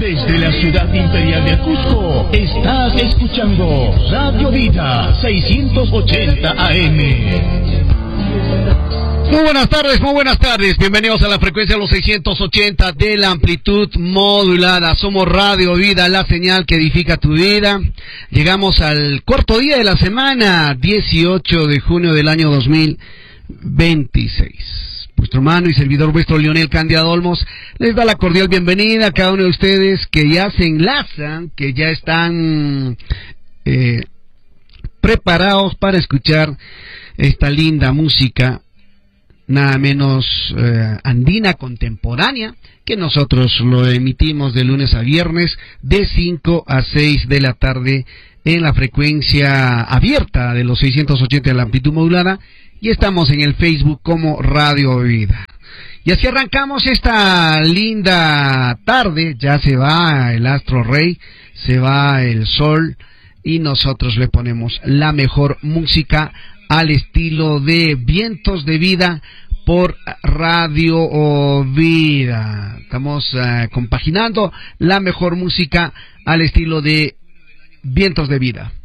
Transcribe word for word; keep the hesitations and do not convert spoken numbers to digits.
Desde la ciudad imperial de Cusco, estás escuchando Radio Vida seiscientos ochenta A M. Muy buenas tardes, muy buenas tardes. Bienvenidos a la frecuencia de los seiscientos ochenta de la amplitud modulada. Somos Radio Vida, la señal que edifica tu vida. Llegamos al cuarto día de la semana, dieciocho de junio del año dos mil veintiséis. Vuestro hermano y servidor vuestro Leonel Cándido Olmos les da la cordial bienvenida a cada uno de ustedes que ya se enlazan, que ya están eh, preparados para escuchar esta linda música, nada menos eh, andina contemporánea, que nosotros lo emitimos de lunes a viernes de cinco a seis de la tarde en la frecuencia abierta de los seiscientos ochenta de la amplitud modulada, y estamos en el Facebook como Radio Vida. Y así arrancamos esta linda tarde. Ya se va el astro rey, se va el sol, y nosotros le ponemos la mejor música al estilo de Vientos de Vida por Radio Vida. Estamos uh, compaginando la mejor música al estilo de Vientos de Vida.